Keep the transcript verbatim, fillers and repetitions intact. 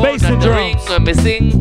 Bass got and the ring drums. when we sing.